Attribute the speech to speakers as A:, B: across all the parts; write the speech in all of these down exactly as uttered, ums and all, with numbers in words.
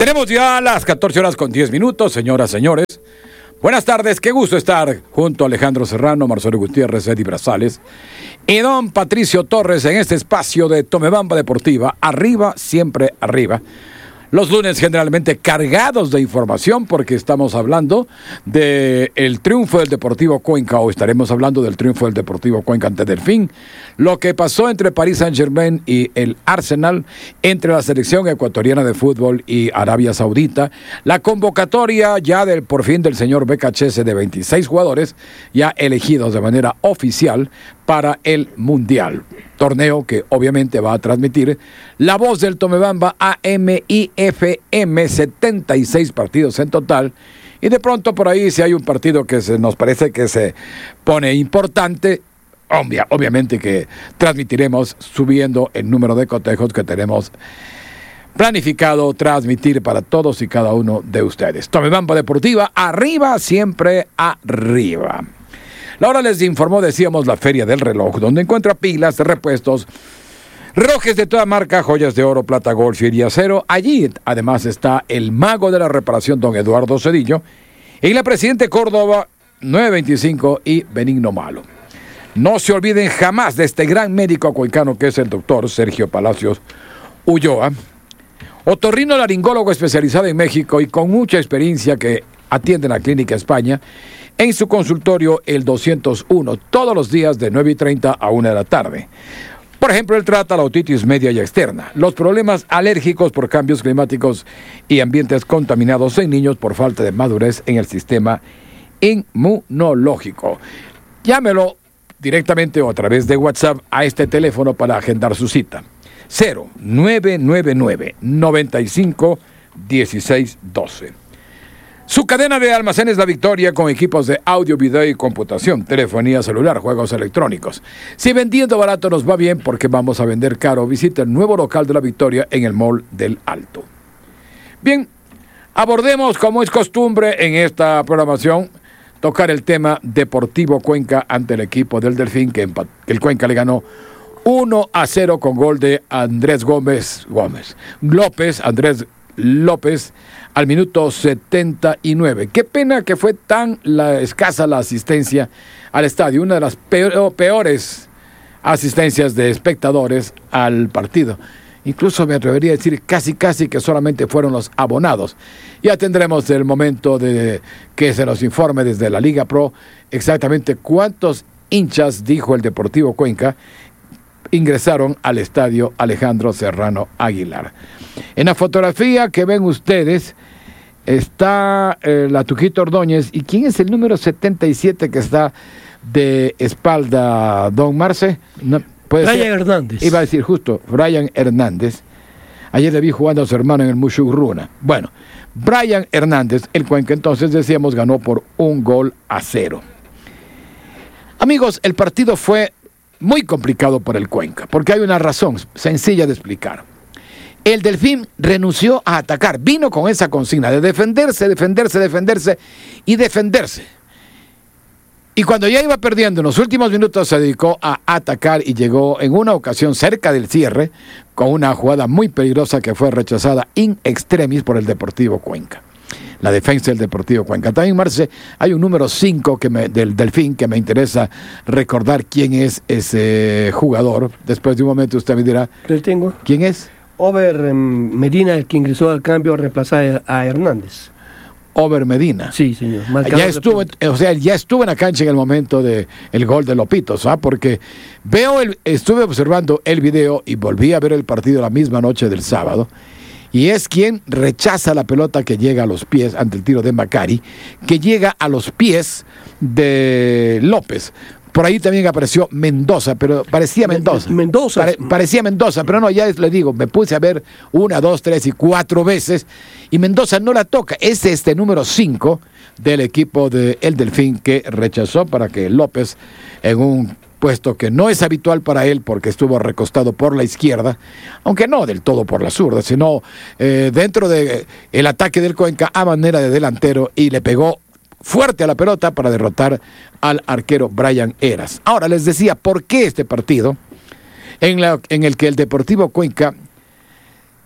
A: Tenemos ya las catorce horas con diez minutos, señoras, señores. Buenas tardes, qué gusto estar junto a Alejandro Serrano, Marcelo Gutiérrez, Eddie Brazales y don Patricio Torres en este espacio de Tomebamba Deportiva. Arriba, siempre arriba. Los lunes generalmente cargados de información porque estamos hablando del triunfo del Deportivo Cuenca, o estaremos hablando del triunfo del Deportivo Cuenca ante Delfín, lo que pasó entre Paris Saint-Germain y el Arsenal, entre la selección ecuatoriana de fútbol y Arabia Saudita, la convocatoria ya del por fin del señor Becachese de veintiséis jugadores ya elegidos de manera oficial para el Mundial. Torneo que obviamente va a transmitir La Voz del Tomebamba A M y F M, setenta y seis partidos en total. Y de pronto por ahí si hay un partido que se nos parece que se pone importante, obvia, obviamente que transmitiremos subiendo el número de cotejos que tenemos planificado transmitir para todos y cada uno de ustedes. Tomebamba Deportiva, arriba, siempre arriba. La hora les informó, decíamos, la Feria del Reloj, donde encuentra pilas, repuestos, relojes de toda marca, joyas de oro, plata, golf y acero. Allí, además, está el mago de la reparación, don Eduardo Cedillo, y la Presidente Córdoba, nueve veinticinco y Benigno Malo. No se olviden jamás de este gran médico cuencano que es el doctor Sergio Palacios Ulloa, otorrinolaringólogo especializado en México y con mucha experiencia que atiende en la Clínica España, en su consultorio el doscientos uno, todos los días de nueve y treinta a una de la tarde. Por ejemplo, él trata la otitis media y externa, los problemas alérgicos por cambios climáticos y ambientes contaminados en niños por falta de madurez en el sistema inmunológico. Llámelo directamente o a través de WhatsApp a este teléfono para agendar su cita. cero nueve nueve nueve, noventa y cinco, dieciséis doce. Su cadena de almacenes La Victoria con equipos de audio, video y computación, telefonía celular, juegos electrónicos. Si vendiendo barato nos va bien, porque vamos a vender caro, visita el nuevo local de La Victoria en el Mall del Alto. Bien, abordemos como es costumbre en esta programación, tocar el tema Deportivo Cuenca ante el equipo del Delfín, que el Cuenca le ganó uno a cero con gol de Andrés Gómez, Gómez López, Andrés López, al minuto setenta y nueve. Qué pena que fue tan la, escasa la asistencia al estadio, una de las peor, peores asistencias de espectadores al partido. Incluso me atrevería a decir casi casi que solamente fueron los abonados. Ya tendremos el momento de que se nos informe desde la Liga Pro exactamente cuántos hinchas, dijo el Deportivo Cuenca, ingresaron al estadio Alejandro Serrano Aguilar. En la fotografía que ven ustedes está eh, la Tujito Ordóñez. ¿Y quién es el número setenta y siete que está de espalda, don Marce? No, puede
B: Brian
A: ser,
B: Hernández.
A: Iba a decir justo, Brian Hernández. Ayer le vi jugando a su hermano en el Mushugruna. Bueno, Brian Hernández, el Cuenca entonces decíamos ganó por un gol a cero. Amigos, el partido fue muy complicado por el Cuenca, porque hay una razón sencilla de explicar. El Delfín renunció a atacar, vino con esa consigna de defenderse, defenderse, defenderse y defenderse. Y cuando ya iba perdiendo en los últimos minutos se dedicó a atacar y llegó en una ocasión cerca del cierre con una jugada muy peligrosa que fue rechazada in extremis por el Deportivo Cuenca. La defensa del Deportivo Cuenca. También, Marce, hay un número cinco que me, del Delfín que me interesa recordar quién es ese jugador. Después de un momento usted me dirá,
B: ¿Lo tengo?
A: ¿quién es?
B: Over um, Medina, el que ingresó al cambio a reemplazar a Hernández.
A: Over Medina.
B: Sí, señor.
A: Ya estuvo, o sea, ya estuvo en la cancha en el momento del de gol de Lopitos, ¿ah? Porque veo el, estuve observando el video y volví a ver el partido la misma noche del sábado. Y es quien rechaza la pelota que llega a los pies ante el tiro de Macari, que llega a los pies de López. Por ahí también apareció Mendoza, pero parecía Mendoza.
B: Mendoza.
A: Pare, parecía Mendoza, pero no, ya le digo, me puse a ver una, dos, tres y cuatro veces, y Mendoza no la toca. Es este número cinco del equipo de El Delfín que rechazó para que López, en un puesto que no es habitual para él porque estuvo recostado por la izquierda, aunque no del todo por la zurda, sino eh, dentro del de ataque del Cuenca a manera de delantero, y le pegó fuerte a la pelota para derrotar al arquero Brian Heras. Ahora les decía, ¿por qué este partido en, la, en el que el Deportivo Cuenca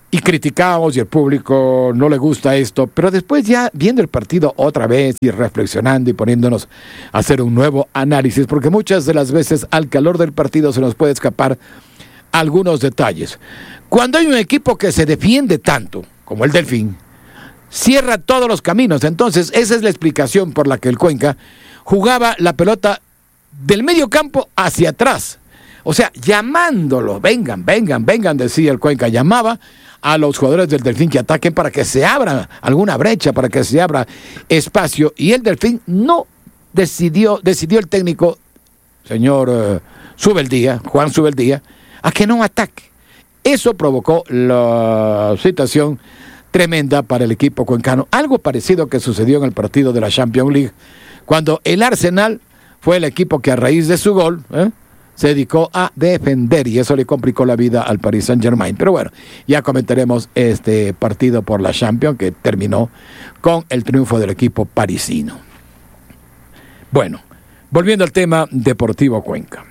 A: y criticamos y el público no le gusta esto, pero después ya viendo el partido otra vez y reflexionando y poniéndonos a hacer un nuevo análisis, porque muchas de las veces al calor del partido se nos puede escapar algunos detalles. Cuando hay un equipo que se defiende tanto, como el Delfín, cierra todos los caminos. Entonces esa es la explicación por la que el Cuenca jugaba la pelota del medio campo hacia atrás. O sea, llamándolo, vengan, vengan, vengan, decía el Cuenca, llamaba a los jugadores del Delfín que ataquen para que se abra alguna brecha, para que se abra espacio, y el Delfín no decidió, decidió el técnico, señor uh, Subeldía, Juan Subeldía, a que no ataque. Eso provocó la situación tremenda para el equipo cuencano, algo parecido que sucedió en el partido de la Champions League, cuando el Arsenal fue el equipo que a raíz de su gol, ¿eh? se dedicó a defender y eso le complicó la vida al Paris Saint-Germain. Pero bueno, ya comentaremos este partido por la Champions que terminó con el triunfo del equipo parisino. Bueno, volviendo al tema Deportivo Cuenca.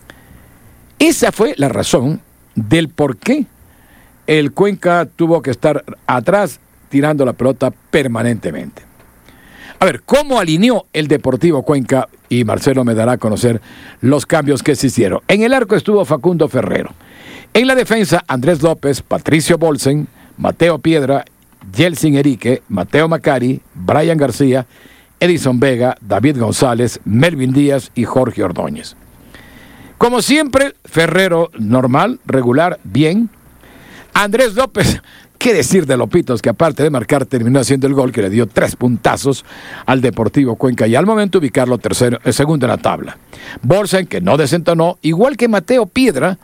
A: Esa fue la razón del por qué el Cuenca tuvo que estar atrás tirando la pelota permanentemente. A ver, ¿cómo alineó el Deportivo Cuenca? Y Marcelo me dará a conocer los cambios que se hicieron. En el arco estuvo Facundo Ferrero. En la defensa, Andrés López, Patricio Bolsen, Mateo Piedra, Yeltsin Erique, Mateo Macari, Brian García, Edison Vega, David González, Melvin Díaz y Jorge Ordóñez. Como siempre, Ferrero normal, regular, bien. Andrés López, qué decir de Lopitos, que aparte de marcar terminó haciendo el gol que le dio tres puntazos al Deportivo Cuenca y al momento ubicarlo tercero, segundo en la tabla. Bolsen, que no desentonó, igual que Mateo Piedra.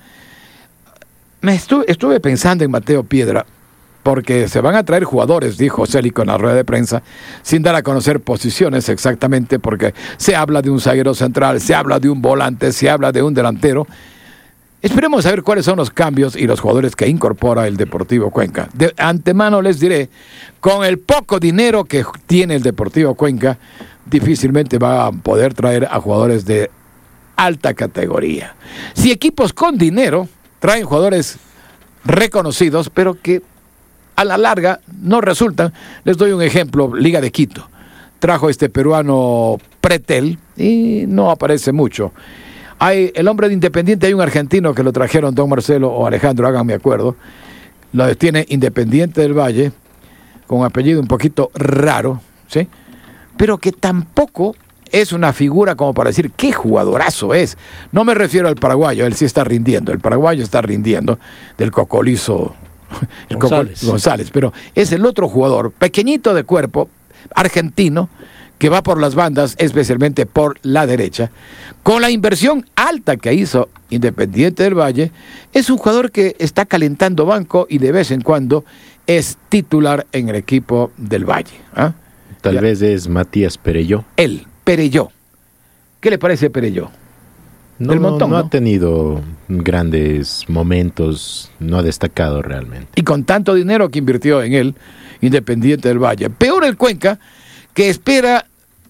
A: Me estuve, estuve pensando en Mateo Piedra, porque se van a traer jugadores, dijo Célico en la rueda de prensa, sin dar a conocer posiciones exactamente, porque se habla de un zaguero central, se habla de un volante, se habla de un delantero. Esperemos a ver cuáles son los cambios y los jugadores que incorpora el Deportivo Cuenca. De antemano les diré, con el poco dinero que tiene el Deportivo Cuenca, difícilmente va a poder traer a jugadores de alta categoría. Si equipos con dinero traen jugadores reconocidos, pero que a la larga no resultan, les doy un ejemplo, Liga de Quito. Trajo este peruano Pretel y no aparece mucho. Hay el hombre de Independiente, hay un argentino que lo trajeron, don Marcelo o Alejandro, háganme acuerdo, lo tiene Independiente del Valle, con un apellido un poquito raro, ¿sí? Pero que tampoco es una figura como para decir qué jugadorazo es. No me refiero al paraguayo, él sí está rindiendo, el paraguayo está rindiendo, del cocolizo el
B: González.
A: Coco, González, pero es el otro jugador, pequeñito de cuerpo, argentino, que va por las bandas, especialmente por la derecha, con la inversión alta que hizo Independiente del Valle, es un jugador que está calentando banco y de vez en cuando es titular en el equipo del Valle. ¿Ah?
C: Tal
A: ya.
C: vez es Matías Perelló.
A: Él, Perelló. ¿Qué le parece Perelló?
C: No,
A: Del montón,
C: no
A: ¿no?
C: ha tenido grandes momentos, no ha destacado realmente.
A: Y con tanto dinero que invirtió en él, Independiente del Valle. Peor el Cuenca, que espera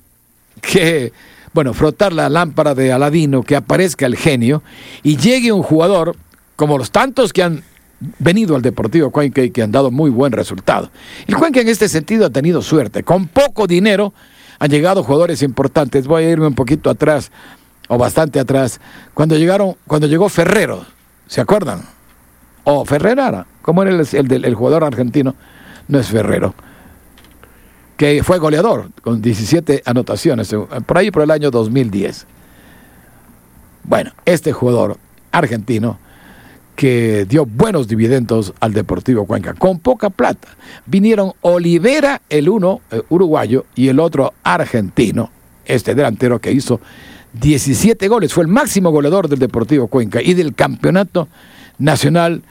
A: que, bueno, frotar la lámpara de Aladino, que aparezca el genio y llegue un jugador como los tantos que han venido al Deportivo Cuenca y que han dado muy buen resultado. El Cuenca en este sentido ha tenido suerte. Con poco dinero han llegado jugadores importantes. Voy a irme un poquito atrás, o bastante atrás. Cuando llegaron, cuando llegó Ferrero, ¿se acuerdan? O Ferrerara, ¿cómo era el, el, el, el jugador argentino? No es Ferrero, que fue goleador con diecisiete anotaciones, por ahí por el año dos mil diez. Bueno, este jugador argentino que dio buenos dividendos al Deportivo Cuenca, con poca plata. Vinieron Olivera, el uno eh, uruguayo, y el otro argentino, este delantero que hizo diecisiete goles, fue el máximo goleador del Deportivo Cuenca y del Campeonato Nacional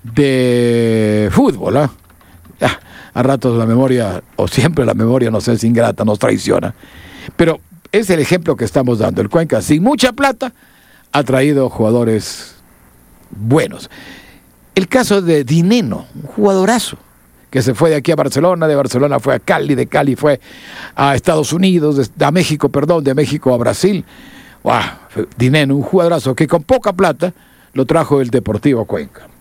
A: de Fútbol. ¿eh? Ah, a ratos la memoria, o siempre la memoria nos es ingrata, nos traiciona. Pero es el ejemplo que estamos dando. El Cuenca, sin mucha plata, ha traído jugadores buenos. El caso de Dineno, un jugadorazo, que se fue de aquí a Barcelona, de Barcelona fue a Cali, de Cali fue a Estados Unidos, de, a México, perdón, de México a Brasil. ¡Wow! Dineno, un jugadorazo que con poca plata lo trajo el Deportivo Cuenca.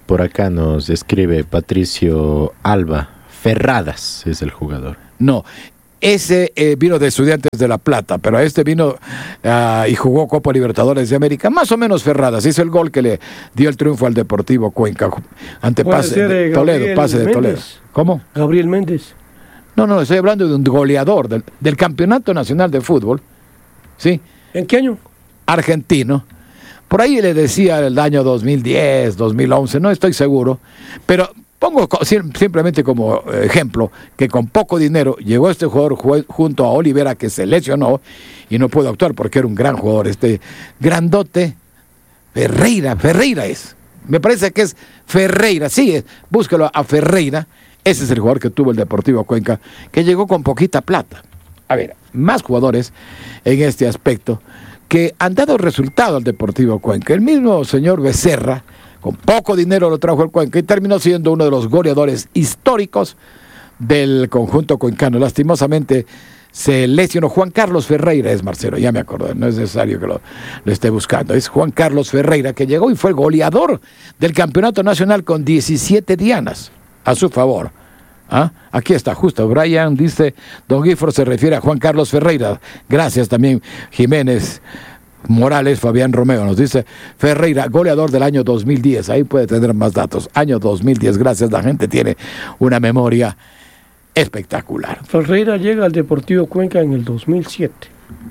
C: por acá nos escribe Patricio Alba. Ferradas es el jugador.
A: No, ese eh, vino de Estudiantes de La Plata, pero este vino uh, y jugó Copa Libertadores de América, más o menos Ferradas. Hizo el gol que le dio el triunfo al Deportivo Cuenca ante pase
B: ser,
A: de
B: eh,
A: Toledo,
B: Gabriel
A: pase de
B: Méndez.
A: Toledo. ¿Cómo?
B: Gabriel Méndez.
A: No, no, estoy hablando de un goleador del, del Campeonato Nacional de Fútbol, ¿sí?
B: ¿En qué año?
A: Argentino. Por ahí le decía el año dos mil diez, dos mil once, no estoy seguro, pero pongo simplemente como ejemplo que con poco dinero llegó este jugador junto a Olivera, que se lesionó y no pudo actuar porque era un gran jugador, este grandote Ferreira, Ferreira es, me parece que es Ferreira, sí, búsquelo a Ferreira, ese es el jugador que tuvo el Deportivo Cuenca, que llegó con poquita plata. A ver, más jugadores en este aspecto que han dado resultado al Deportivo Cuenca. El mismo señor Becerra, con poco dinero lo trajo el Cuenca y terminó siendo uno de los goleadores históricos del conjunto cuencano. Lastimosamente se lesionó Juan Carlos Ferreira, es Marcelo, ya me acordé, no es necesario que lo, lo esté buscando. Es Juan Carlos Ferreira, que llegó y fue goleador del Campeonato Nacional con diecisiete dianas a su favor. ¿Ah? Aquí está, justo, Brian dice, don Guífaro se refiere a Juan Carlos Ferreira. Gracias también Jiménez Morales, Fabián Romeo nos dice, Ferreira, goleador del año dos mil diez, ahí puede tener más datos, año dos mil diez, gracias, la gente tiene una memoria espectacular.
B: Ferreira llega al Deportivo Cuenca en el dos mil siete.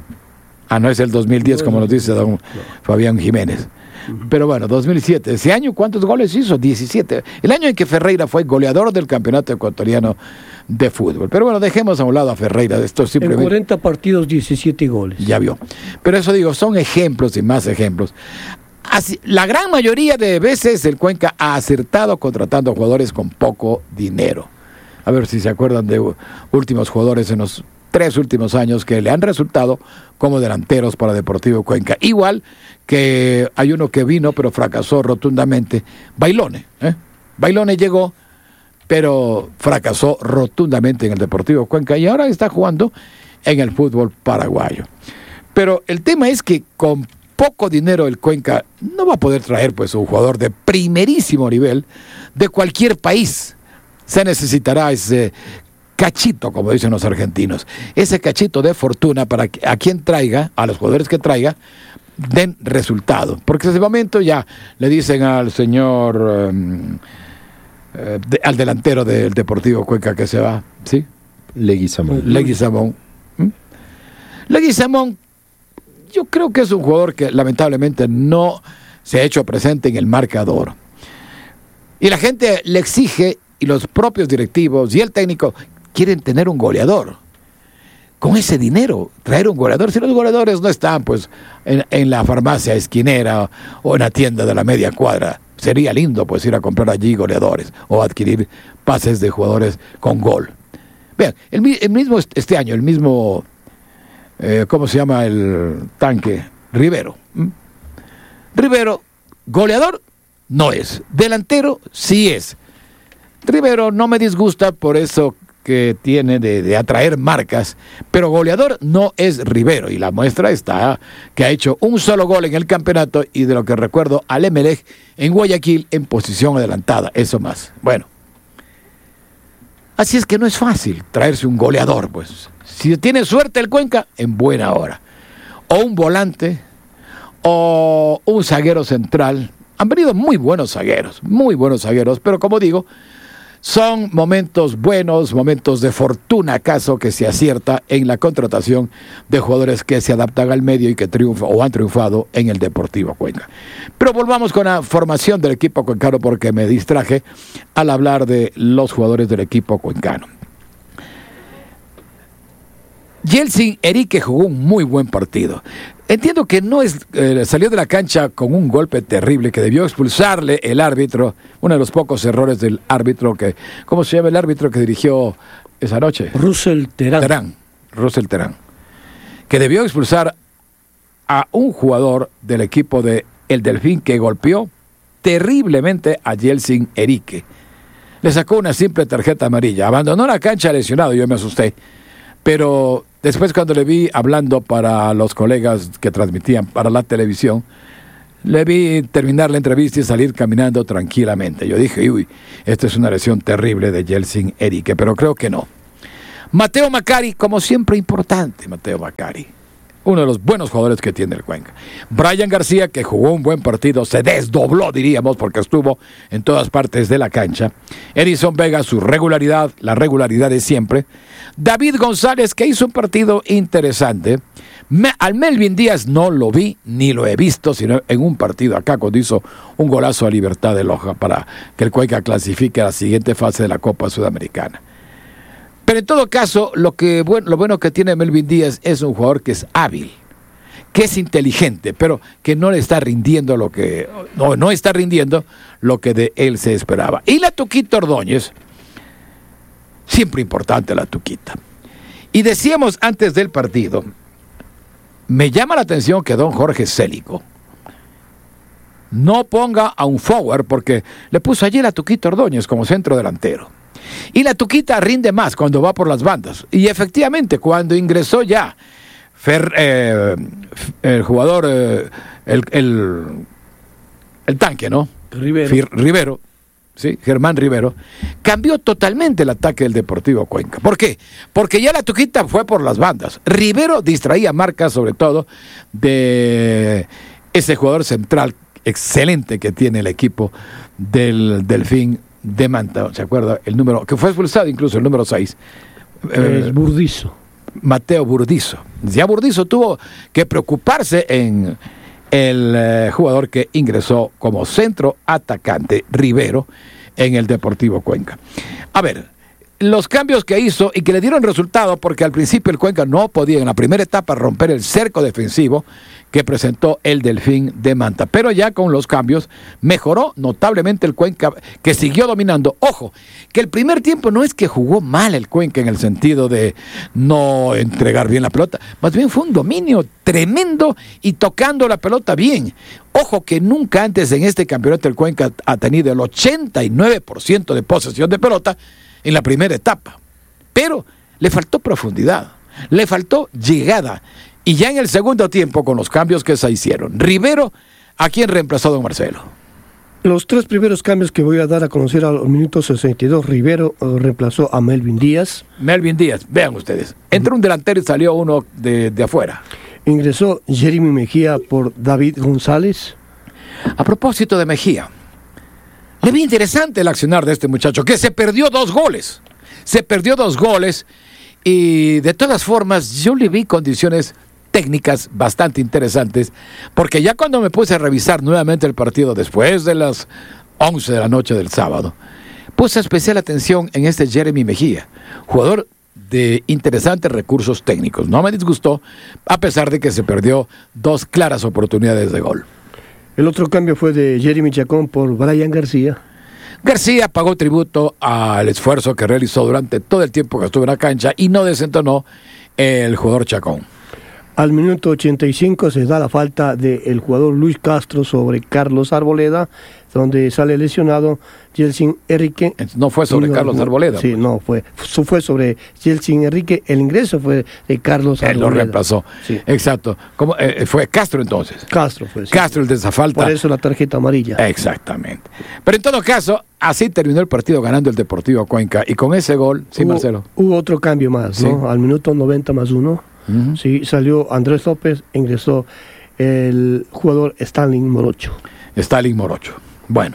A: Ah, no es el dos mil diez, como nos dice don Fabián Jiménez. Pero bueno, dos mil siete. Ese año, ¿cuántos goles hizo? diecisiete. El año en que Ferreira fue goleador del Campeonato Ecuatoriano de Fútbol. Pero bueno, dejemos a un lado a Ferreira. Esto simplemente...
B: En cuarenta partidos, diecisiete goles.
A: Ya vio. Pero eso digo, son ejemplos y más ejemplos. Así, la gran mayoría de veces el Cuenca ha acertado contratando jugadores con poco dinero. A ver si se acuerdan de últimos jugadores en los tres últimos años que le han resultado como delanteros para Deportivo Cuenca. Igual que hay uno que vino pero fracasó rotundamente, Bailone. ¿eh? Bailone llegó pero fracasó rotundamente en el Deportivo Cuenca y ahora está jugando en el fútbol paraguayo. Pero el tema es que con poco dinero el Cuenca no va a poder traer pues un jugador de primerísimo nivel de cualquier país. Se necesitará ese cachito, como dicen los argentinos, ese cachito de fortuna para que a quien traiga, a los jugadores que traiga, den resultado. Porque en ese momento ya le dicen al señor, um, eh, de, al delantero del Deportivo Cuenca que se va, ¿sí?
C: Leguizamón.
A: Leguizamón. ¿Mm? Leguizamón, yo creo que es un jugador que lamentablemente no se ha hecho presente en el marcador. Y la gente le exige, y los propios directivos y el técnico quieren tener un goleador. Con ese dinero, traer un goleador. Si los goleadores no están pues en, en la farmacia esquinera o en la tienda de la media cuadra, sería lindo pues ir a comprar allí goleadores o adquirir pases de jugadores con gol. Vean, el, el mismo este año, el mismo, eh, ¿cómo se llama el tanque? Rivero. ¿Mm? Rivero, goleador no es, delantero sí es. Rivero no me disgusta por eso que tiene de, de atraer marcas, pero goleador no es Rivero, y la muestra está que ha hecho un solo gol en el campeonato y de lo que recuerdo al Emelec en Guayaquil en posición adelantada, eso más. Bueno, así es que no es fácil traerse un goleador, pues. Si tiene suerte el Cuenca, en buena hora. O un volante, o un zaguero central. Han venido muy buenos zagueros, muy buenos zagueros, pero como digo, son momentos buenos, momentos de fortuna acaso que se acierta en la contratación de jugadores que se adaptan al medio y que triunfan o han triunfado en el Deportivo Cuenca. Pero volvamos con la formación del equipo cuencano porque me distraje al hablar de los jugadores del equipo cuencano. Yeltsin Erique jugó un muy buen partido. Entiendo que no es eh, salió de la cancha con un golpe terrible que debió expulsarle el árbitro, uno de los pocos errores del árbitro que, ¿cómo se llama el árbitro que dirigió esa noche?
B: Russell Terán.
A: Terán, Russell Terán, que debió expulsar a un jugador del equipo de El Delfín que golpeó terriblemente a Yeltsin Erique. Le sacó una simple tarjeta amarilla, abandonó la cancha lesionado, yo me asusté. Pero después cuando le vi hablando para los colegas que transmitían para la televisión, Le vi terminar la entrevista y salir caminando tranquilamente. Yo dije, uy, esta es una lesión terrible de Jelsin Erique, pero creo que no. Mateo Macari, como siempre, importante, Mateo Macari. Uno de los buenos jugadores que tiene el Cuenca. Brian García, que jugó un buen partido, se desdobló, diríamos, porque estuvo en todas partes de la cancha. Edison Vega, su regularidad, la regularidad de siempre. David González, que hizo un partido interesante. Me, al Melvin Díaz no lo vi, ni lo he visto, sino en un partido acá, cuando hizo un golazo a Libertad de Loja para que el Cuenca clasifique a la siguiente fase de la Copa Sudamericana. Pero en todo caso, lo, que, bueno, lo bueno que tiene Melvin Díaz es un jugador que es hábil, que es inteligente, pero que no le está rindiendo lo que, no, no está rindiendo lo que de él se esperaba. Y la Tuquita Ordóñez, siempre importante la Tuquita. Y decíamos antes del partido, me llama la atención que don Jorge Célico no ponga a un forward, porque le puso allí la Tuquita Ordóñez como centro delantero. Y la Tuquita rinde más cuando va por las bandas. Y efectivamente, cuando ingresó ya Fer, eh, el jugador, eh, el, el, el tanque, ¿no?
B: Rivero.
A: Fir, Rivero, ¿sí? Germán Rivero, cambió totalmente el ataque del Deportivo Cuenca. ¿Por qué? Porque ya la Tuquita fue por las bandas. Rivero distraía marcas, sobre todo, de ese jugador central excelente que tiene el equipo del Delfín de Manta, ¿se acuerda? El número, que fue expulsado incluso, el número seis.
B: Es Burdizo.
A: Mateo Burdizo. Ya Burdizo tuvo que preocuparse en el eh, jugador que ingresó como centro atacante, Rivero, en el Deportivo Cuenca. A ver, los cambios que hizo y que le dieron resultado, porque al principio el Cuenca no podía en la primera etapa romper el cerco defensivo que presentó el Delfín de Manta, pero ya con los cambios mejoró notablemente el Cuenca, que siguió dominando. Ojo, que el primer tiempo no es que jugó mal el Cuenca en el sentido de no entregar bien la pelota, más bien fue un dominio tremendo y tocando la pelota bien. Ojo que nunca antes en este campeonato el Cuenca ha tenido el ochenta y nueve por ciento de posesión de pelota en la primera etapa, pero le faltó profundidad, le faltó llegada. Y ya en el segundo tiempo, con los cambios que se hicieron, Rivero, ¿a quién reemplazó don Marcelo?
B: Los tres primeros cambios que voy a dar a conocer a los minutos sesenta y dos, Rivero uh, reemplazó a Melvin Díaz.
A: Melvin Díaz, vean ustedes, entró un delantero y salió uno de, de afuera.
B: Ingresó Jeremy Mejía por David González.
A: A propósito de Mejía, le vi interesante el accionar de este muchacho, que se perdió dos goles, se perdió dos goles y de todas formas yo le vi condiciones técnicas bastante interesantes, porque ya cuando me puse a revisar nuevamente el partido después de las once de la noche del sábado, puse especial atención en este Jeremy Mejía, jugador de interesantes recursos técnicos. No me disgustó, a pesar de que se perdió dos claras oportunidades de gol.
B: El otro cambio fue de Jeremy Chacón por Brian García.
A: García pagó tributo al esfuerzo que realizó durante todo el tiempo que estuvo en la cancha y no desentonó el jugador Chacón.
B: Al minuto ochenta y cinco se da la falta del jugador Luis Castro sobre Carlos Arboleda, donde sale lesionado Jelsin Enrique.
A: No fue sobre no, Carlos
B: no,
A: Arboleda.
B: Sí, no, fue, fue sobre Jelsin Enrique. El ingreso fue de Carlos Arboleda.
A: Él lo reemplazó. Sí. Exacto. ¿Cómo, eh, fue Castro entonces?
B: Castro fue. Sí.
A: Castro el de esa falta.
B: Por eso la tarjeta amarilla.
A: Exactamente. Pero en todo caso, así terminó el partido ganando el Deportivo Cuenca. Y con ese gol, sí,
B: hubo,
A: Marcelo.
B: Hubo otro cambio más, ¿no? Sí. Al minuto noventa más uno. Uh-huh. Sí, salió Andrés López, ingresó el jugador Stalin Morocho.
A: Stalin Morocho. Bueno.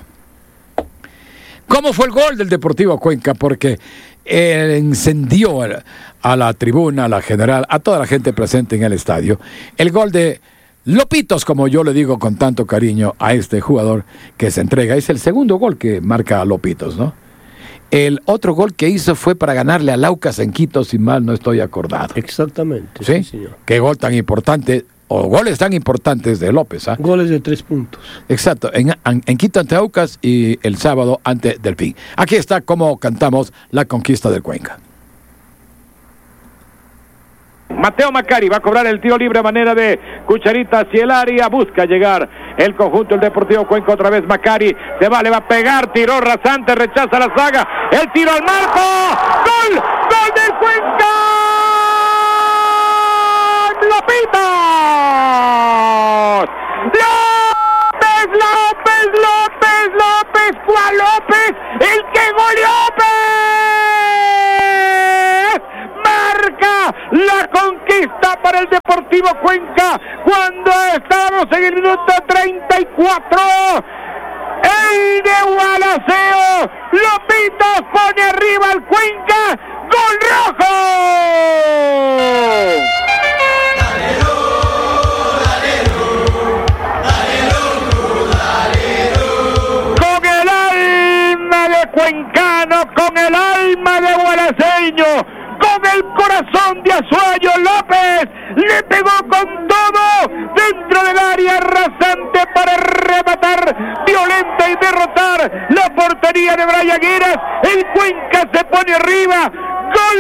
A: ¿Cómo fue el gol del Deportivo Cuenca? Porque eh, encendió a la, a la tribuna, a la general, a toda la gente presente en el estadio. El gol de Lopitos, como yo le digo con tanto cariño a este jugador que se entrega. Es el segundo gol que marca a Lopitos, ¿no? El otro gol que hizo fue para ganarle a Laucas en Quito, si mal no estoy acordado.
B: Exactamente.
A: ¿Sí?
B: Sí, señor. Qué
A: gol tan importante, o goles tan importantes de López. ¿Ah?
B: Goles de tres puntos.
A: Exacto, en, en, en Quito ante Aucas y el sábado ante Delfín. Aquí está cómo cantamos la conquista del Cuenca.
D: Mateo Macari va a cobrar el tiro libre a manera de cucharita hacia el área, busca llegar el conjunto del Deportivo Cuenca, otra vez Macari, se va, le va a pegar, tiró rasante, rechaza la saga, el tiro al marco, gol, gol del Cuenca, ¡Lopitos! la conquista para el Deportivo Cuenca cuando estamos en el minuto treinta y cuatro. El de Gualaceo, Lopitos pone arriba al Cuenca, ¡gol rojo! Con el alma de cuencano, con el alma de gualaceño, con el corazón de Azuayo López, le pegó con todo dentro del área rasante para rematar, violenta y derrotar la portería de Brian Gueras. El Cuenca se pone arriba, gol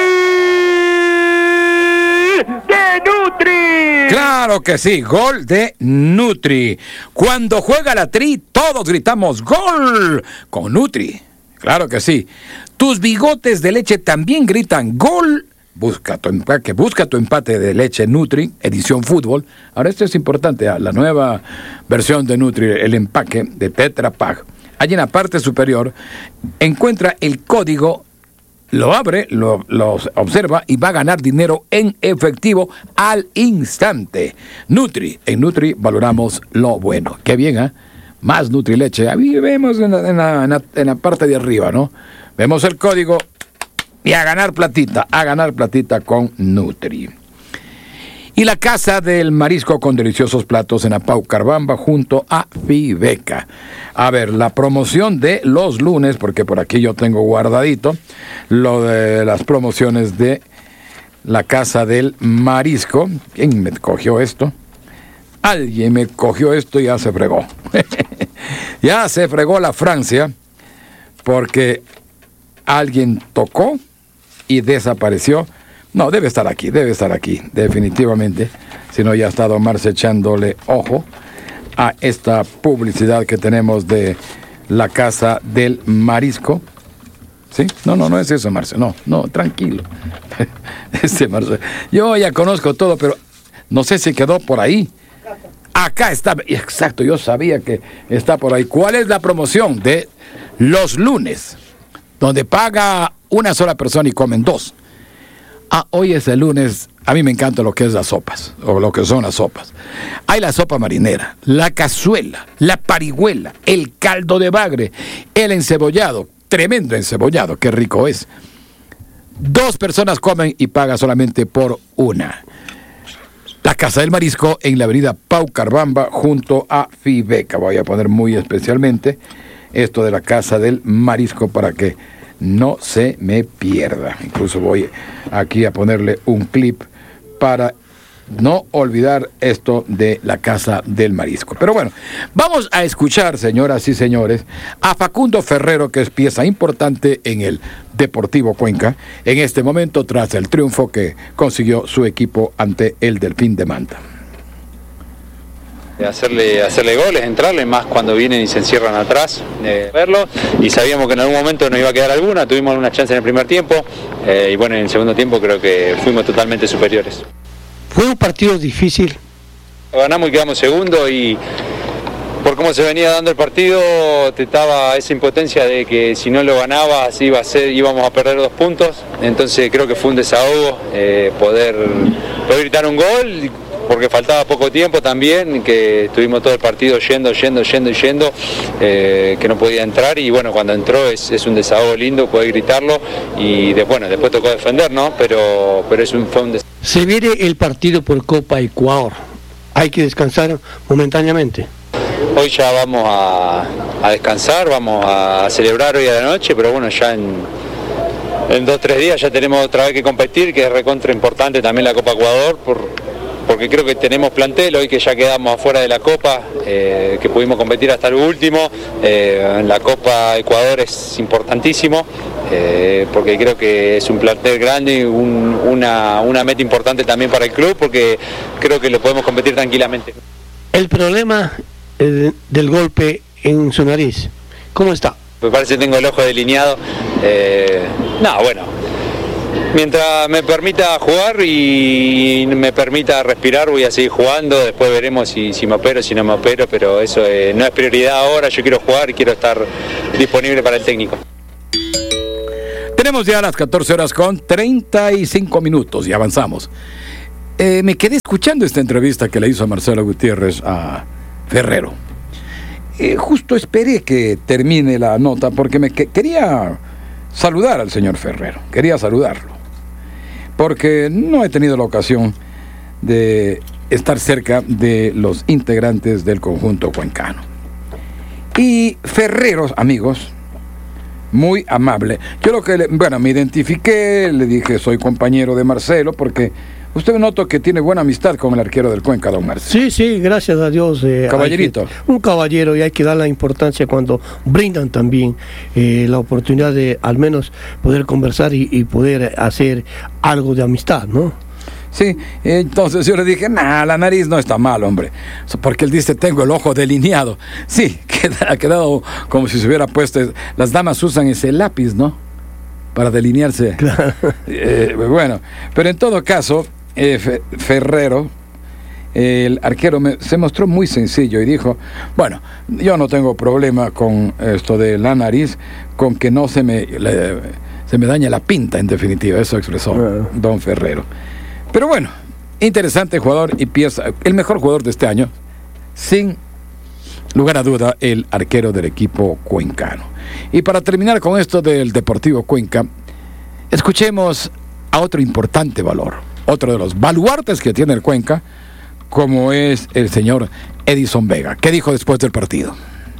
D: de Nutri.
A: Claro que sí, gol de Nutri. Cuando juega la Tri, todos gritamos gol con Nutri. Claro que sí. Tus bigotes de leche también gritan gol. Busca tu empaque, busca tu empate de leche Nutri, edición fútbol. Ahora esto es importante, la nueva versión de Nutri, el empaque de Tetra Pak. Allí en la parte superior encuentra el código, lo abre, lo, lo observa y va a ganar dinero en efectivo al instante. Nutri, en Nutri valoramos lo bueno. Qué bien, ¿eh? Más Nutri leche. Ahí vemos en la, en, la, en, la, en la parte de arriba, ¿no? Vemos el código y a ganar platita, a ganar platita con Nutri. Y la Casa del Marisco con deliciosos platos en Apaucarbamba junto a Fibeca. A ver, la promoción de los lunes, porque por aquí yo tengo guardadito lo de las promociones de la Casa del Marisco. ¿Quién me cogió esto? Alguien me cogió esto y ya se fregó. Ya se fregó la Francia porque alguien tocó y desapareció. No, debe estar aquí, debe estar aquí, definitivamente. Si no, ya ha estado Marce echándole ojo a esta publicidad que tenemos de la Casa del Marisco. ¿Sí? No, no, no es eso, Marce. No, no, tranquilo. Este Marce. Yo ya conozco todo, pero no sé si quedó por ahí. Acá está, exacto, yo sabía que está por ahí. ¿Cuál es la promoción de los lunes? Donde paga una sola persona y comen dos. Ah, hoy es el lunes, a mí me encanta lo que es las sopas, o lo que son las sopas. Hay la sopa marinera, la cazuela, la parihuela, el caldo de bagre, el encebollado, tremendo encebollado, qué rico es. Dos personas comen y paga solamente por una. La Casa del Marisco en la avenida Paucarbamba junto a Fibeca. Voy a poner muy especialmente esto de la Casa del Marisco para que no se me pierda. Incluso voy aquí a ponerle un clip para no olvidar esto de la Casa del Marisco. Pero bueno, vamos a escuchar, señoras y señores, a Facundo Ferrero, que es pieza importante en el Deportivo Cuenca, en este momento tras el triunfo que consiguió su equipo ante el Delfín de Manta.
E: Hacerle, hacerle goles, entrarle, más cuando vienen y se encierran atrás, eh, verlo, y sabíamos que en algún momento nos iba a quedar alguna, tuvimos alguna chance en el primer tiempo, eh, y bueno, en el segundo tiempo creo que fuimos totalmente superiores.
B: Fue un partido difícil.
E: Ganamos y quedamos segundo, y por cómo se venía dando el partido, te estaba esa impotencia de que si no lo ganabas iba a ser, íbamos a perder dos puntos, entonces creo que fue un desahogo eh, poder, poder gritar un gol, porque faltaba poco tiempo también, que estuvimos todo el partido yendo, yendo, yendo y yendo, eh, que no podía entrar, y bueno, cuando entró es, es un desahogo lindo poder gritarlo, y de, bueno, después tocó defender, ¿no? Pero, pero es un, fue un desahogo.
B: Se viene el partido por Copa Ecuador, hay que descansar momentáneamente.
E: Hoy ya vamos a, a descansar, vamos a celebrar hoy a la noche, pero bueno, ya en, en dos o tres días ya tenemos otra vez que competir, que es recontra importante también la Copa Ecuador, por porque creo que tenemos plantel, hoy que ya quedamos afuera de la Copa, eh, que pudimos competir hasta el último, eh, en la Copa Ecuador es importantísimo, eh, porque creo que es un plantel grande y un, una, una meta importante también para el club, porque creo que lo podemos competir tranquilamente.
B: El problema eh, del golpe en su nariz, ¿cómo está?
E: Me parece que tengo el ojo delineado, eh, no, bueno. Mientras me permita jugar y me permita respirar, voy a seguir jugando, después veremos si, si me opero, si no me opero, pero eso eh, no es prioridad ahora, yo quiero jugar y quiero estar disponible para el técnico.
A: Tenemos Tenemos ya las catorce horas con treinta y cinco minutos y avanzamos. Eh, me quedé escuchando esta entrevista que le hizo Marcelo Gutiérrez a Ferrero. Eh, justo esperé que termine la nota porque me que- quería saludar al señor Ferrero, quería saludarlo, porque no he tenido la ocasión de estar cerca de los integrantes del conjunto cuencano. Y Ferrero, amigos, muy amable. Yo lo que, le, bueno, me identifiqué, le dije soy compañero de Marcelo, porque usted noto que tiene buena amistad con el arquero del Cuenca, don Marcelo.
B: Sí, sí, gracias a Dios. Eh,
A: Caballerito.
B: hay que- un caballero, y hay que dar la importancia cuando brindan también eh, la oportunidad de al menos poder conversar y, y poder hacer algo de amistad, ¿no?
A: Sí, entonces yo le dije, nah, la nariz no está mal, hombre. Porque él dice, tengo el ojo delineado. Sí, queda, ha quedado como si se hubiera puesto. Las damas usan ese lápiz, ¿no? Para delinearse.
B: Claro.
A: Eh, bueno, pero en todo caso, eh, Fe- Ferrero, eh, el arquero, me, se mostró muy sencillo y dijo, bueno, yo no tengo problema con esto de la nariz, con que no se me, le- se me dañe la pinta, en definitiva. Eso expresó
B: Claro.
A: don Ferrero. Pero bueno, interesante jugador y pieza, el mejor jugador de este año, sin lugar a duda, el arquero del equipo cuencano. Y para terminar con esto del Deportivo Cuenca, escuchemos a otro importante valor, otro de los baluartes que tiene el Cuenca, como es el señor Edison Vega. ¿Qué dijo después del partido?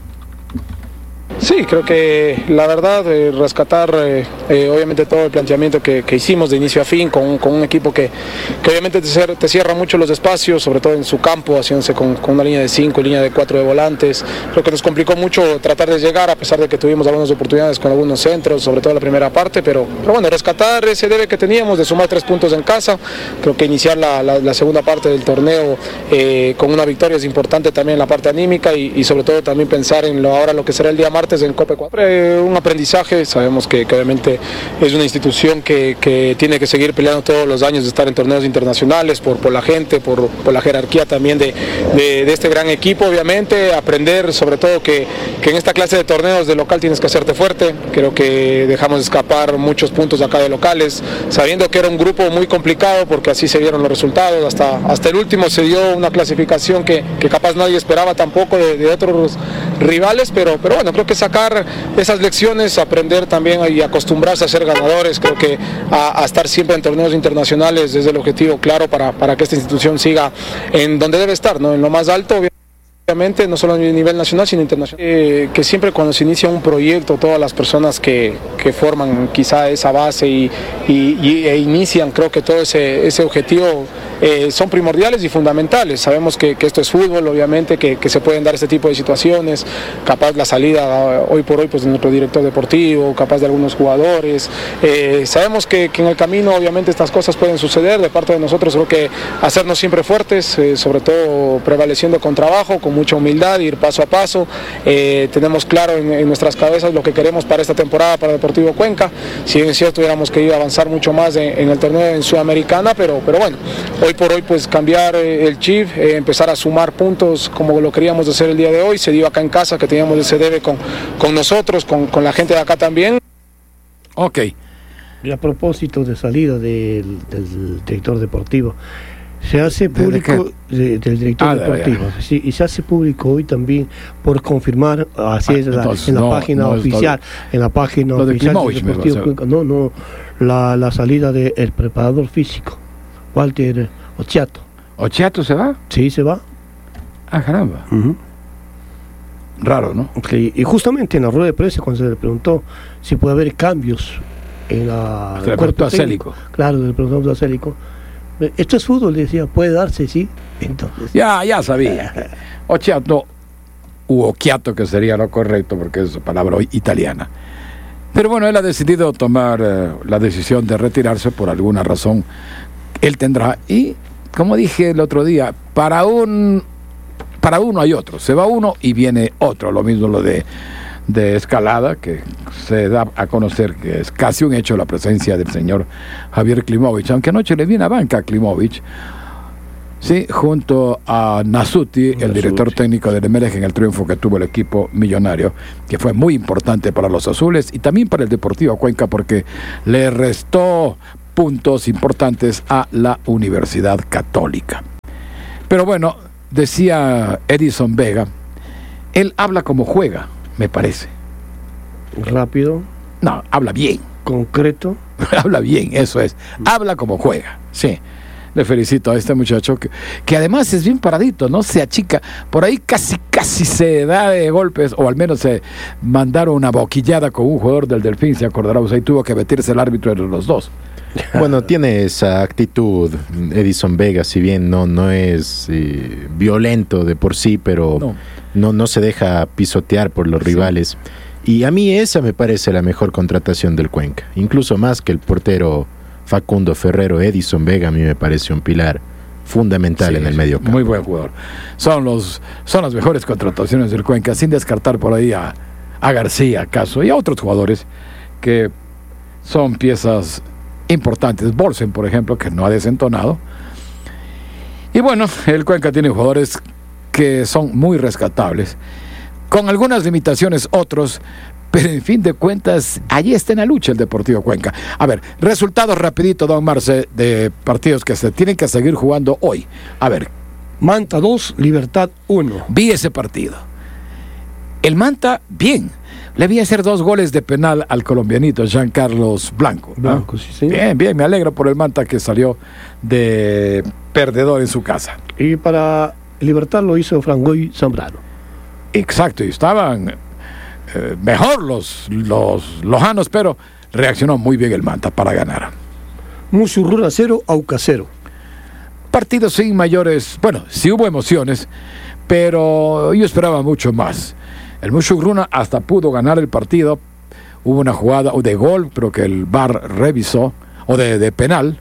F: Sí, creo que la verdad, eh, rescatar eh, eh, obviamente todo el planteamiento que, que hicimos de inicio a fin con, un- con un equipo que, que obviamente te, cier- te cierra mucho los espacios, sobre todo en su campo, haciéndose con, con una línea de cinco, línea de cuatro de volantes. Creo que nos complicó mucho tratar de llegar, a pesar de que tuvimos algunas oportunidades con algunos centros, sobre todo la primera parte, pero, pero bueno, rescatar ese debe que teníamos de sumar tres puntos en casa. Creo que iniciar la, la- la segunda parte del torneo eh, con una victoria es importante también en la parte anímica y, y sobre todo también pensar en lo, ahora lo que será el día martes en Copa Ecuador. Eh, un aprendizaje, sabemos que, que obviamente es una institución que, que tiene que seguir peleando todos los años de estar en torneos internacionales por, por la gente, por, por la jerarquía también de, de, de este gran equipo, obviamente, aprender sobre todo que, que en esta clase de torneos de local tienes que hacerte fuerte. Creo que dejamos escapar muchos puntos acá de locales, sabiendo que era un grupo muy complicado porque así se dieron los resultados, hasta, hasta el último se dio una clasificación que, que capaz nadie esperaba tampoco de, de otros rivales, pero, pero bueno, creo que sacar esas lecciones, aprender también y acostumbrarse a ser ganadores, creo que a, a estar siempre en torneos internacionales es el objetivo claro para, para que esta institución siga en donde debe estar, ¿no? En lo más alto, obviamente, no solo a nivel nacional, sino internacional. Eh, que siempre cuando se inicia un proyecto, todas las personas que, que forman quizá esa base y, y, y- e inician, creo que todo ese, ese objetivo eh, son primordiales y fundamentales. Sabemos que, que esto es fútbol, obviamente, que, que se pueden dar este tipo de situaciones, capaz la salida hoy por hoy pues, de nuestro director deportivo, capaz de algunos jugadores. Eh, sabemos que, que en el camino, obviamente, estas cosas pueden suceder. De parte de nosotros, creo que hacernos siempre fuertes, eh, sobre todo prevaleciendo con trabajo, con mucha humildad, ir paso a paso. Eh, tenemos claro en, en nuestras cabezas lo que queremos para esta temporada para Deportivo Cuenca. Si bien es cierto, tuviéramos que ir a avanzar mucho más en, en el torneo en Sudamericana, pero, pero bueno, hoy por hoy pues cambiar eh, el chip, eh, empezar a sumar puntos como lo queríamos hacer el día de hoy. Se dio acá en casa que teníamos ese debe con, con nosotros, con, con la gente de acá también.
A: Ok.
B: Y a propósito de salida del, del director deportivo, se hace
A: ¿De- de
B: público de- del director
A: Ah, de-
B: deportivo, sí, y se hace público hoy también por confirmar, así
A: Ah,
B: es la-
A: entonces,
B: en la
A: no,
B: página
A: no es
B: oficial, en la página
A: lo de
B: oficial del
A: Klimovich, me
B: Deportivo
A: parece.
B: Cuenca, no, no, la, la salida del preparador físico, Walter Ochiato,
A: ¿Ochiato se va?
B: sí se va.
A: Ah, caramba.
B: Ujú.
A: Raro, ¿no?
B: Ok, y justamente en la rueda de prensa cuando se le preguntó si puede haber cambios en la
A: Se le
B: el
A: preguntó a
B: técnico,
A: Célico.
B: claro, le preguntamos a Célico, esto es fútbol, decía, puede darse, sí, entonces
A: Ya, ya sabía. Ochiato, u Occhiato, que sería lo correcto porque es palabra italiana. Pero bueno, él ha decidido tomar eh, la decisión de retirarse por alguna razón. Él tendrá, y como dije el otro día, para un para uno hay otro. Se va uno y viene otro. Lo mismo lo de, de Escalada, que se da a conocer que es casi un hecho la presencia del señor Javier Klimovich, aunque anoche le viene a banca a Klimovich. Sí, junto a Nasuti, el
B: Nasuti.
A: director técnico del Emelec, en el triunfo que tuvo el equipo millonario, que fue muy importante para los azules y también para el Deportivo Cuenca, porque le restó puntos importantes a la Universidad Católica. Pero bueno, decía Edison Vega, él habla como juega, me parece.
B: Rápido,
A: No, habla bien.
B: concreto.
A: Habla bien, eso es. Habla como juega, sí. Le felicito a este muchacho que, que además es bien paradito, no se achica. Por ahí casi, casi se da de golpes, o al menos se mandaron una boquillada con un jugador del Delfín, se acordará usted, y tuvo que meterse el árbitro entre los dos.
C: Bueno, tiene esa actitud Edison Vega, si bien no, no es eh, violento de por sí, pero
A: No.
C: no, no se deja pisotear por los rivales. Y a mí esa me parece la mejor contratación del Cuenca, incluso más que el portero Facundo Ferrero. Edison Vega a mí me parece un pilar fundamental
A: Sí,
C: en el medio campo.
A: Muy buen jugador. Son los son las mejores contrataciones del Cuenca, sin descartar por ahí a, a García, Caso y a otros jugadores que son piezas importantes. Bolsen, por ejemplo, que no ha desentonado. Y bueno, el Cuenca tiene jugadores que son muy rescatables, con algunas limitaciones otros, pero en fin de cuentas, allí está en la lucha el Deportivo Cuenca. A ver, resultados rapidito, don Marce, de partidos que se tienen que seguir jugando hoy. A ver,
B: Manta dos, Libertad uno.
A: vi ese partido. El Manta, bien. Le vi hacer dos goles de penal al colombianito Jean Carlos Blanco. ¿no?
B: Blanco, sí, señor.
A: Bien, bien, me alegro por el Manta que salió de perdedor en su casa.
B: Y para Libertad lo hizo Frangoy Zambrano.
A: Exacto, y estaban eh, mejor los, los lojanos, pero reaccionó muy bien el Manta para ganar.
B: Musurruna cero, Aucas cero.
A: Partido sin mayores, bueno, sí hubo emociones, pero yo esperaba mucho más. El Musurruna hasta pudo ganar el partido. Hubo una jugada de gol, pero que el V A R revisó, o de, de penal.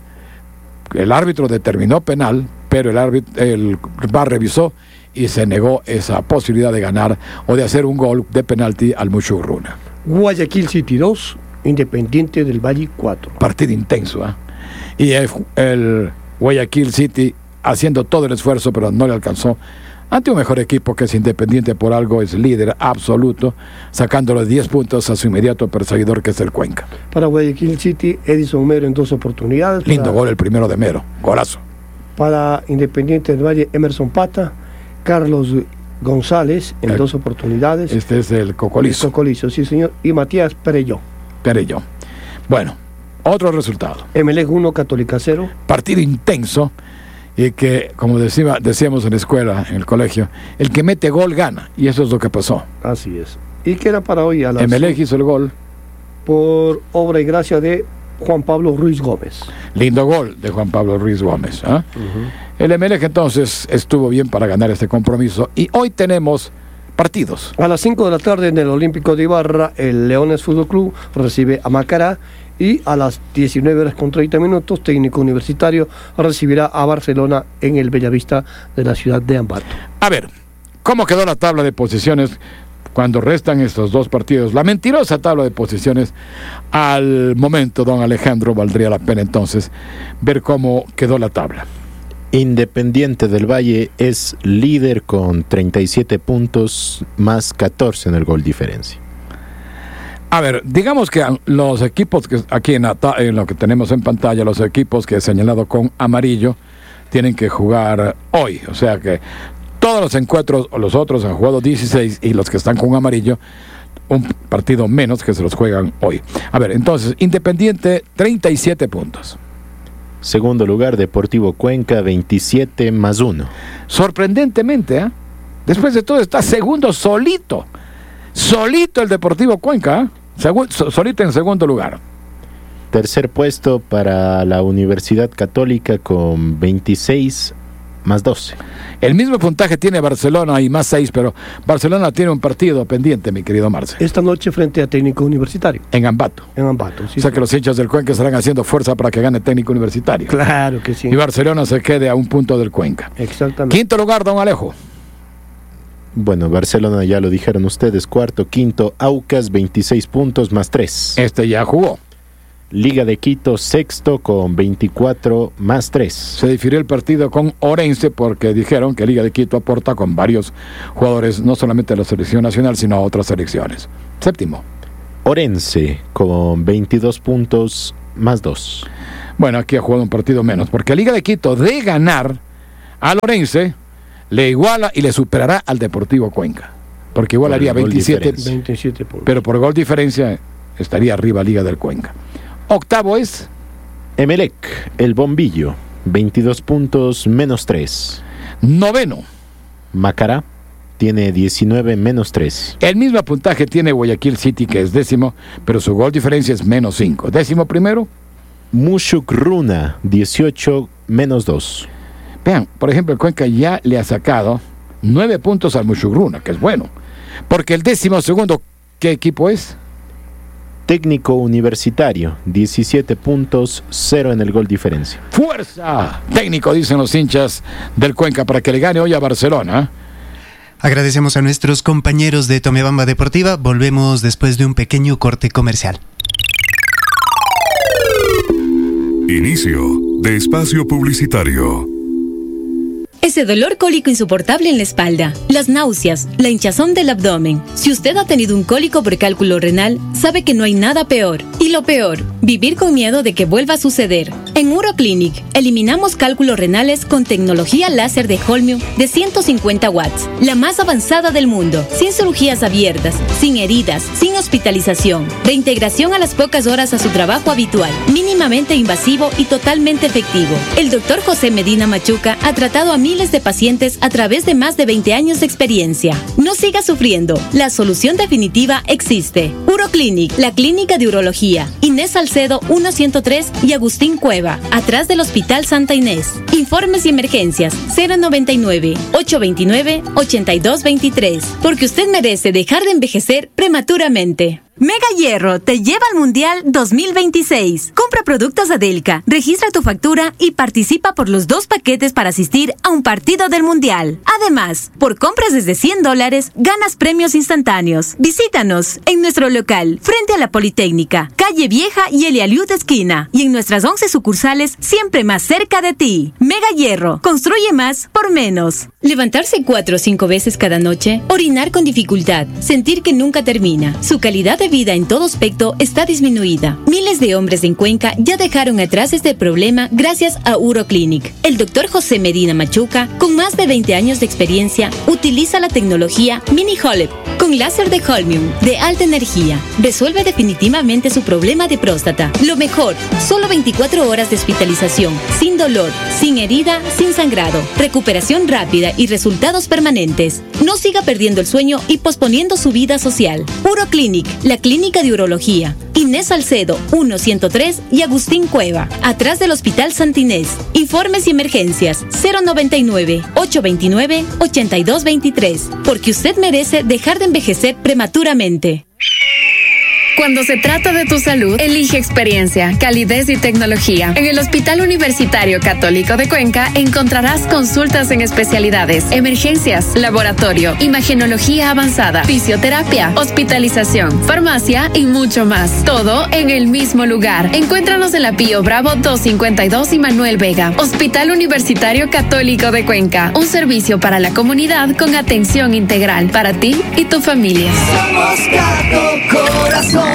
A: El árbitro determinó penal, pero el, árbitro, el V A R revisó y se negó esa posibilidad de ganar o de hacer un gol de penalti al Musurruna.
B: Guayaquil City dos, Independiente del Valle cuatro.
A: Partido intenso, ¿eh? Y el, el Guayaquil City haciendo todo el esfuerzo, pero no le alcanzó. Ante un mejor equipo que es Independiente, por algo es líder absoluto, sacándole diez puntos a su inmediato perseguidor, que es el Cuenca.
B: Para Guayaquil City, Edison Mero en dos oportunidades.
A: Lindo
B: para,
A: gol el primero de Mero, golazo.
B: Para Independiente del Valle, Emerson Pata, Carlos González en
A: El-
B: dos oportunidades.
A: Este es el Cocolizo,
B: Cocolizo, sí señor. Y Matías Perelló.
A: Perello. Bueno, otro resultado.
B: Emelec uno, Católica cero.
A: Partido intenso, y que, como decía, decíamos en la escuela, en el colegio, el que mete gol gana, y eso es lo que pasó.
B: Así es. Y que era para hoy a las
A: Emelec hizo el gol,
B: por obra y gracia de Juan Pablo Ruiz Gómez.
A: lindo gol de Juan Pablo Ruiz Gómez. ¿eh? El Emelec entonces estuvo bien para ganar este compromiso, y hoy tenemos partidos.
B: A las cinco de la tarde en el Olímpico de Ibarra, el Leones Fútbol Club recibe a Macará, y a las diecinueve horas con treinta minutos, Técnico Universitario recibirá a Barcelona en el Bellavista de la ciudad de Ambato.
A: A ver, ¿cómo quedó la tabla de posiciones cuando restan estos dos partidos? La mentirosa tabla de posiciones. Al momento, don Alejandro, valdría la pena entonces ver cómo quedó la tabla.
C: Independiente del Valle es líder con treinta y siete puntos más catorce en el gol diferencia.
A: A ver, digamos que los equipos que aquí en, en lo que tenemos en pantalla, los equipos que he señalado con amarillo, tienen que jugar hoy. O sea que todos los encuentros, o los otros han jugado dieciséis, y los que están con amarillo, un partido menos, que se los juegan hoy. A ver, entonces, Independiente, treinta y siete puntos.
C: Segundo lugar, Deportivo Cuenca, veintisiete más uno.
A: Sorprendentemente, ¿eh? Después de todo está segundo solito. Solito el Deportivo Cuenca, ¿eh? Segu- so- solito en segundo lugar.
C: Tercer puesto para la Universidad Católica con veintiséis más doce.
A: El mismo puntaje tiene Barcelona y más seis, pero Barcelona tiene un partido pendiente, mi querido Marce,
B: Esta noche frente a Técnico Universitario,
A: en Ambato.
B: en Ambato. Sí,
A: O sea que los hinchas del Cuenca estarán haciendo fuerza para que gane Técnico Universitario.
B: claro que sí.
A: Y Barcelona se quede a un punto del Cuenca.
B: Exactamente.
A: Quinto lugar, don Alejo.
C: Bueno, Barcelona ya lo dijeron ustedes, cuarto, quinto, Aucas, veintiséis puntos más tres.
A: Este ya jugó.
C: Liga de Quito sexto con veinticuatro más tres.
A: Se difirió el partido con Orense porque dijeron que Liga de Quito aporta con varios jugadores, no solamente a la selección nacional, sino a otras selecciones. Séptimo.
C: Orense con veintidós puntos más dos.
A: Bueno, aquí ha jugado un partido menos, porque Liga de Quito, de ganar al Orense, le iguala y le superará al Deportivo Cuenca, porque igual haría veintisiete,
B: veintisiete puntos.
A: Pero por gol diferencia estaría arriba Liga del Cuenca. Octavo es
C: Emelec, el Bombillo, veintidós puntos menos tres.
A: Noveno.
C: Macará tiene diecinueve menos tres.
A: El mismo puntaje tiene Guayaquil City, que es décimo, pero su gol diferencia es menos cinco. Décimo primero.
C: Mushugruna, dieciocho menos dos.
A: Vean, por ejemplo, el Cuenca ya le ha sacado nueve puntos al Mushugruna, que es bueno. Porque el décimo segundo, ¿qué equipo es?
C: Técnico Universitario, diecisiete puntos, cero en el gol diferencia.
A: ¡Fuerza! Técnico, dicen los hinchas del Cuenca, para que le gane hoy a Barcelona.
G: Agradecemos a nuestros compañeros de Tomebamba Deportiva. Volvemos después de un pequeño corte comercial.
H: Inicio de espacio publicitario.
I: Ese dolor cólico insoportable en la espalda, las náuseas, la hinchazón del abdomen. Si usted ha tenido un cólico por cálculo renal, sabe que no hay nada peor. Y lo peor, vivir con miedo de que vuelva a suceder. En Uroclinic, eliminamos cálculos renales con tecnología láser de Holmium de ciento cincuenta watts, la más avanzada del mundo, sin cirugías abiertas, sin heridas, sin hospitalización, reintegración a las pocas horas a su trabajo habitual, mínimamente invasivo y totalmente efectivo. El doctor José Medina Machuca ha tratado a miles de pacientes a través de más de veinte años de experiencia. No siga sufriendo, la solución definitiva existe. Uroclinic, la clínica de urología, Inés Salcedo uno ciento tres y Agustín Cueva, atrás del Hospital Santa Inés. Informes y emergencias cero noventa y nueve, ochocientos veintinueve, ochenta y dos veintitrés, porque usted merece dejar de envejecer prematuramente. Mega Hierro te lleva al Mundial dos mil veintiséis. Compra productos Adelca, registra tu factura y participa por los dos paquetes para asistir a un partido del Mundial. Además, por compras desde cien dólares, ganas premios instantáneos. Visítanos en nuestro local, frente a la Politécnica, Calle Vieja y Elialiud esquina, y en nuestras once sucursales, siempre más cerca de ti. Mega Hierro, construye más por menos. Levantarse cuatro o cinco veces cada noche, orinar con dificultad, sentir que nunca termina. Su calidad de vida en todo aspecto está disminuida. Miles de hombres en Cuenca ya dejaron atrás este problema gracias a Uroclinic. El doctor José Medina Machuca, con más de veinte años de experiencia, utiliza la tecnología Mini Holep con láser de Holmium de alta energía. Resuelve definitivamente su problema de próstata. Lo mejor, solo veinticuatro horas de hospitalización, sin dolor, sin herida, sin sangrado, recuperación rápida y resultados permanentes. No siga perdiendo el sueño y posponiendo su vida social. Uroclinic, la clínica de urología, Inés Salcedo uno ciento tres y Agustín Cueva, atrás del Hospital Santa Inés. Informes y emergencias cero noventa y nueve, ochocientos veintinueve, ochenta y dos veintitrés, porque usted merece dejar de envejecer prematuramente.
J: Cuando se trata de tu salud, elige experiencia, calidez y tecnología. En el Hospital Universitario Católico de Cuenca encontrarás consultas en especialidades, emergencias, laboratorio, imagenología avanzada, fisioterapia, hospitalización, farmacia y mucho más. Todo en el mismo lugar. Encuéntranos en la Pío Bravo doscientos cincuenta y dos y Manuel Vega. Hospital Universitario Católico de Cuenca. Un servicio para la comunidad con atención integral para ti y tu familia.
K: Somos Cato Corazón.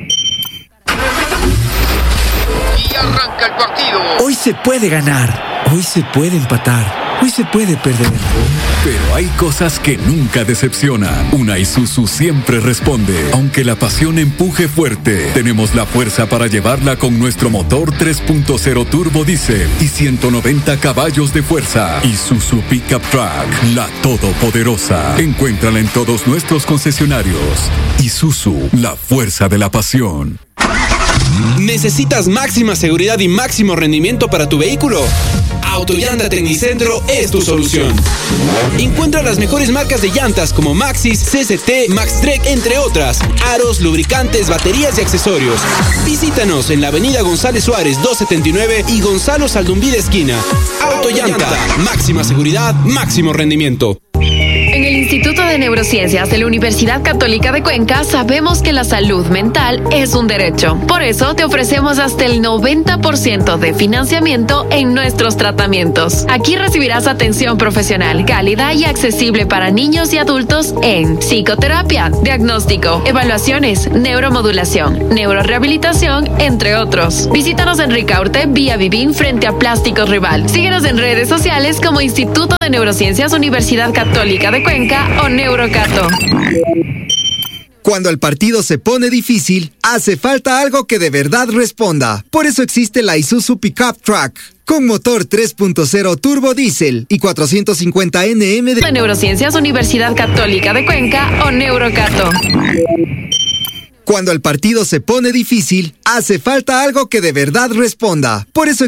L: Y arranca el partido.
M: Hoy se puede ganar, hoy se puede empatar, hoy se puede perder.
H: Pero hay cosas que nunca decepcionan. Una Isuzu siempre responde. Aunque la pasión empuje fuerte, tenemos la fuerza para llevarla con nuestro motor tres punto cero turbo diésel y ciento noventa caballos de fuerza. Isuzu Pickup Truck, la todopoderosa. Encuéntrala en todos nuestros concesionarios. Isuzu, la fuerza de la pasión.
N: ¿Necesitas máxima seguridad y máximo rendimiento para tu vehículo? Autollanta Tecnicentro es tu solución. Encuentra las mejores marcas de llantas como Maxxis, C C T, Maxtrek, entre otras. Aros, lubricantes, baterías y accesorios. Visítanos en la avenida González Suárez doscientos setenta y nueve y Gonzalo Saldumbí de esquina. Autollanta, máxima seguridad, máximo rendimiento.
J: En el Instituto de Neurociencias de la Universidad Católica de Cuenca sabemos que la salud mental es un derecho. Por eso te ofrecemos hasta el noventa por ciento de financiamiento en nuestros tratamientos. Aquí recibirás atención profesional, cálida y accesible para niños y adultos en psicoterapia, diagnóstico, evaluaciones, neuromodulación, neurorehabilitación, entre otros. Visítanos en Ricaurte, vía Vivín, frente a Plásticos Rival. Síguenos en redes sociales como Instituto de Neurociencias Universidad Católica de Cuenca o Neurocato.
O: Cuando el partido se pone difícil, hace falta algo que de verdad responda. Por eso existe la Isuzu Pickup Truck, con motor tres punto cero turbo diésel y cuatrocientos cincuenta N M de...
J: de Neurociencias Universidad Católica de Cuenca o Neurocato.
O: Cuando el partido se pone difícil, hace falta algo que de verdad responda. Por eso